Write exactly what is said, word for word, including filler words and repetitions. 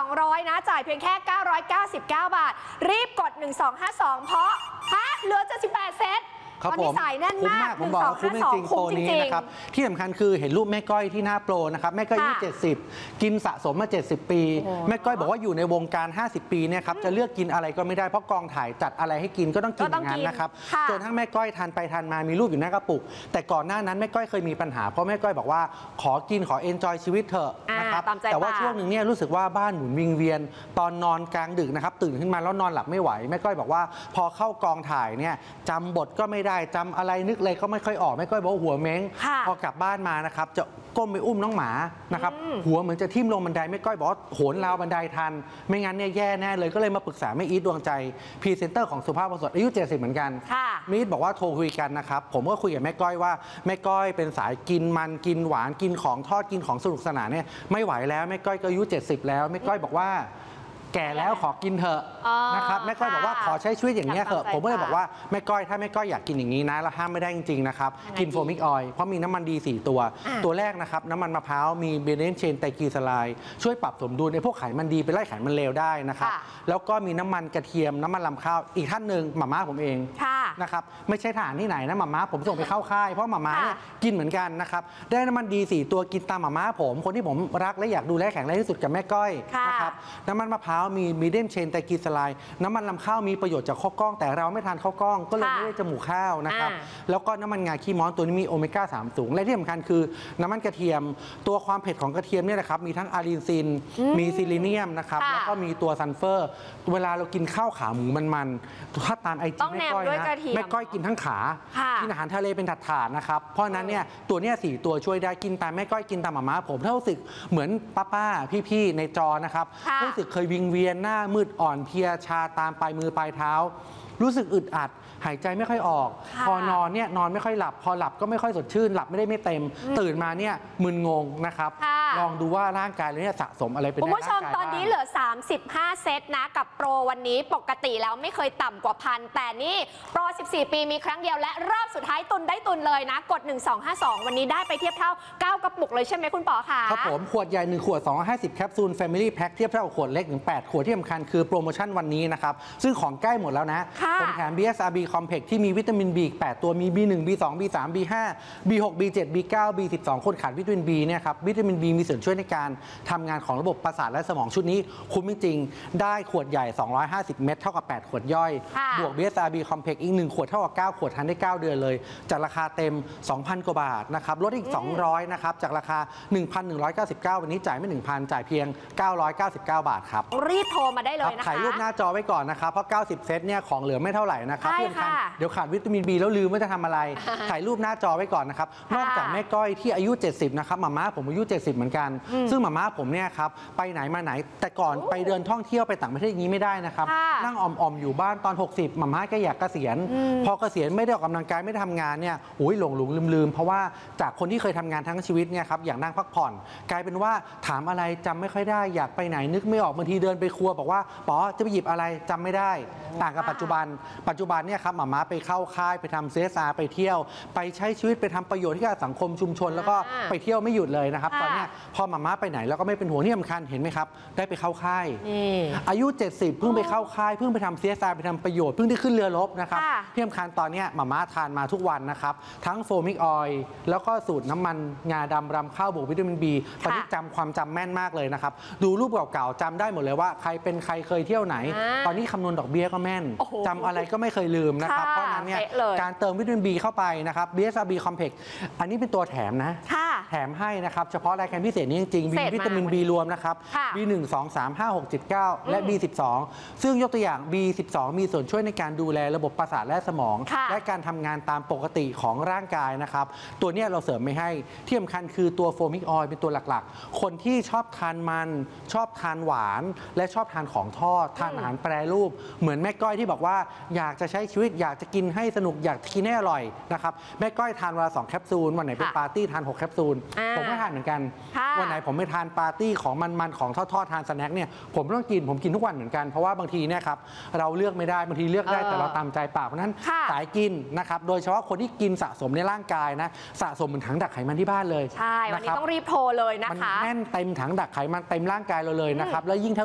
องร้อยนะจ่ายเพียงแค่เก้าร้อยเก้าสิบเก้าบาทรีบกดหนึ่งสองห้าสองเพราะฮะเหลือจะสิบแปดเซตครับผมสายแน่นมากผมบอกว่าคุ้มจริงๆโปรนี้นะครับที่สำคัญคือเห็นรูปแม่ก้อยที่หน้าโปรนะครับแม่ก้อยอายุเจ็ดสิบกินสะสมมาเจ็ดสิบปีแม่ก้อยบอกว่าอยู่ในวงการห้าสิบปีเนี่ยครับจะเลือกกินอะไรก็ไม่ได้เพราะกองถ่ายจัดอะไรให้กินก็ต้องกินอย่างนั้นนะครับจนทั้งแม่ก้อยทานไปทานมามีรูปอยู่หน้ากระปุกแต่ก่อนหน้านั้นแม่ก้อยเคยมีปัญหาเพราะแม่ก้อยบอกว่าขอกินขอเอนจอยชีวิตเถอะนะครับแต่ว่าช่วงหนึ่งเนี่ยรู้สึกว่าบ้านหมุนวิงเวียนตอนนอนกลางดึกนะครับตื่นขึ้นมาแล้วนอนหลับไม่ไหวแม่ก้อยบอกว่าพอเข้ากองถ่ายเนี่ยจำบทก็ไม่ได้จำอะไรนึกเลยก็ไม่ค่อยออกไม่ค่อยบอกหัวเม้งพอกลับบ้านมานะครับจะก้มไปอุ้มน้องหมานะครับหัวเหมือนจะทิ่มลงบันไดไม่ก้อยบอกโหนราวบันไดทันไม่งั้นเนี่ยแย่แน่เลยก็เลยมาปรึกษาแม่อีทดวงใจพรีเซนเตอร์ของสุภาพบุรุษอายุเจ็ดสิบเหมือนกันแม่อีทบอกว่าโทรคุยกันนะครับผมก็คุยกับแม่ก้อยว่าแม่ก้อยเป็นสายกินมันกินหวานกินของทอดกินของสนุกสนานเนี่ยไม่ไหวแล้วแม่ก้อยก็อายุเจ็ดสิบแล้วแม่ก้อยบอกว่าแก่แล้วขอกินเถอะนะครับแม่ก้อยบอกว่าขอใช้ชีวิตอย่างนี้เถอะผมก็เลยบอกว่าแม่ก้อยถ้าแม่ก้อยอยากกินอย่างนี้นะเราห้ามไม่ได้จริงๆนะครับกินโฟมิกออยล์เพราะมีน้ำมันดีสี่ตัวตัวแรกนะครับน้ำมันมะพร้าวมีเบนเซนเชนไตรกลีเซอไรด์ช่วยปรับสมดุลในพวกไขมันดีไปไล่ไขมันเลวได้นะครับแล้วก็มีน้ำมันกระเทียมน้ำมันลำข้าวอีกท่านหนึ่งหม่าม่าผมเองนะครับไม่ใช่ทหารที่ไหนนะหม่าม่าผมส่งไปเข้าค่ายเพราะหม่าม่าเนี่ยกินเหมือนกันนะครับได้น้ำมันดีสี่ตัวกินตามหม่าม่าผมคนที่ผมรักและอยากดูแลแข็งแรงที่สุดกับแม่ก้อยนะครับน้ำมันมะพร้าวมีมีเดนเชนไตรกลีเซอไรด์น้ำมันลำข้าวมีประโยชน์จากข้าวกล้องแต่เราไม่ทานข้าวกล้องก็เลยไม่ได้จมูกข้าวนะครับแล้วก็น้ำมันงาขี้ม้อนตัวนี้มีโอเมก้าสามสูงและที่สำคัญคือน้ำมันกระเทียมตัวความเผ็ดของกระเทียมเนี่ยนะครับมีทั้งอารินซินมีซิลิเนียมนะครับแล้วก็มีตัวซัลเฟอร์เวลาเรากินข้าวขาหมูมันๆถ้าตามไอจีแม่ก้อยนะแม่ก้อยกินทั้งขากินอาหารทะเลเป็นถาดๆนะครับเพราะนั้นเนี่ยตัวเนี้ยสี่ตัวช่วยได้กินตามแม่ก้อยกินตามหม่าม้าผมถ้ารู้สึกเหมือนป้าๆพี่ๆในจอนะครับรู้สึกเคยวิงเวียนหน้ามืดอ่อนเพลียชาตามปลายมือปลายเท้ารู้สึกอึดอัดหายใจไม่ค่อยออกพอนอนเนี่ยนอนไม่ค่อยหลับพอหลับก็ไม่ค่อยสดชื่นหลับไม่ได้ไม่เต็มตื่นมาเนี่ยมึนงงนะครับลองดูว่าร่างกายเราเนี่ยสะสมอะไรเป็นในร่างกายคุณผู้ชมตอนนี้เหลือสามสิบห้าเซตนะกับโปรวันนี้ปกติแล้วไม่เคยต่ำกว่าพันแต่นี่โปรสิบสี่ปีมีครั้งเดียวและรอบสุดท้ายตุนได้ตุนเลยนะกดหนึ่งสองห้าสองวันนี้ได้ไปเทียบเท่าเก้ากระปุกเลยใช่ไหมคุณป๋อคะครับผมขวดใหญ่หนึ่งขวดสองร้อยห้าสิบแคปซูล Family Pack เทียบเท่าขวดเล็กถึงแปดขวดที่สำคัญคือโปรโมชั่นวันนี้นะครับซึ่งของใกล้หมดแล้วนะผมแถม บี เอส อาร์ บี Complex ที่มีวิตามิน B แปดตัวมี บี หนึ่ง บี สอง บี สาม บี ห้า บี หก บี เจ็ด บี เก้า บี สิบสอง คนขาดวิตามิน B เนี่ยครับวิตามิน B มีส่วนช่วยในการทำงานของระบบประสาทและสมองชุดนี้คุ้มจริงๆได้ขวดใหญ่สองร้อยห้าสิบเม็ดเท่ากับแปดขวดย่อยบวก บี เอส อาร์ บี Complex อีกหนึ่งขวดเท่ากับเก้าขวดทานได้เก้าเดือนเลยจากราคาเต็ม สองพัน กว่าบาทนะครับลดอีกสองร้อยนะครับจากราคา หนึ่งพันหนึ่งร้อยเก้าสิบเก้า วันนี้จ่ายไม่ หนึ่งพัน จ่ายเพียงเก้าร้อยเก้าสิบเก้าบาทครับรีบโทรมาได้เลยนะคะถ่ายรูปหน้าจอไว้ก่อนนะครับเพราะเก้าสิบเซตเนี่ยของเหลือไม่เท่าไหร่นะครับเพื่อนเดี๋ยวขาดวิตามิน B แล้วลืมว่าจะทำอะไรถ่ายรูปหน้าจอไว้ก่อนนะครับนอกจากแม่ก้อยที่อายุเจ็ดสิบนะครับหม่าม้าผมอายุเจ็ดสิบเหมือนกันซึ่งหม่าม้าผมเนี่ยครับไปไหนมาไหนแต่ก่อนไปเดินท่องเที่ยวไปต่างประเทศอย่างนี้ไม่ได้นะครับนั่งอ่อมๆอยู่บ้านตอนหกสิบหม่าม้าก็อยากเกษียณพอเกษียณไม่ได้ออกกำลังกายไม่ได้ทำงานเนี่ยโอ้ยหลงหลงลืมลืมเพราะว่าจากคนที่เคยทำงานทั้งชีวิตเนี่ยครับอยากนั่งพักผ่อนกลายเป็นว่าถามอะไรจำไม่ค่อยได้อยากไปไหนนึกไม่ออกบางทีเดินไปครัวบอกว่าป๋อจะไปหยิบอะไรจำไม่ได้ต่างกับปัจจุบันปัจจุบันเนี่ยครับหม่าม้าไปเข้าค่ายไปทำ ซี เอส อาร์ ไปเที่ยวไปใช้ชีวิตไปทำประโยชน์ที่กับสังคมชุมชนแล้วก็ไปเที่ยวไม่หยุดเลยนะครับตอนนี้พอหม่าม้าไปไหนแล้วก็ไม่เป็นห่วงที่สำคัญเห็นไหมครับได้ไปเข้าค่ายอายุเจ็ดสิบเพิ่งไปเข้าค่ายเพิ่งไปทำ ซี เอส อาร์ ไปทำประโยชน์เพิ่งได้ขึ้นเรือรบนะครับที่สำคัญตอนนี้หม่าม้าทานมาทุกวันนะครับทั้งโฟมิกออยล์แล้วก็สูตรน้ำมันงาดำรำข้าวบวกวิตามิน B ตอนนี้จำความจำแม่นมากเลยนะครับดูรูปเก่าๆจำได้หมดเลยว่าใครเป็นใครเคยเที่ยวไหนตอนนี้คำนวณดอกเบี้ยก็แม่นจำอะไรก็ไม่เคยลืมนะครับเพราะนั้นเนี่ยการเติมวิตามิน B เข้าไปนะครับ บี เอส อาร์ บี Complex อันนี้เป็นตัวแถมนะแถมให้นะครับเฉพาะรายการพิเศษนี้จริงๆมีวิตามิน B รวมนะครับ บี หนึ่ง สอง สาม ห้า หก เจ็ด เก้า และ บี สิบสอง ซึ่งยกตัวอย่าง บี สิบสอง มีส่วนช่วยในการดูแลระบบประสาทและสมองและการทำงานตามปกติของร่างกายนะครับตัวนี้เราเสริมไม่ให้ที่สำคัญคือตัวโฟมิกออยล์เป็นตัวหลักๆคนที่ชอบทานมันชอบทานหวานและชอบทานของทอดทานอาหารแปรรูปเหมือนแม่ก้อยที่บอกว่าอยากจะใช้ชีวิตอยากจะกินให้สนุกอยากกินให้อร่อยนะครับแม่ก้อยทานวันละสองแคปซูลวันไหนเป็นปาร์ตี้ทานหกแคปซูลผมก็ทานเหมือนกันวันไหนผมไม่ทานปาร์ตี้ของมันๆของทอดๆทานสแน็คเนี่ยผมต้องกินผมกินทุกวันเหมือนกันเพราะว่าบางทีเนี่ยครับเราเลือกไม่ได้บางทีเลือกได้แต่เราตามใจปากเพราะนั้นสายกินนะครับโดยเฉพาะคนที่กินสะสมในร่างกายนะสะสมเหมือนถังดักไขมันที่บ้านเลยใช่วันนี้ต้องรีบโทรเลยนะคะมันแน่นเต็มถังดักไขมันเต็มร่างกายเราเลยนะครับแล้วยิ่ง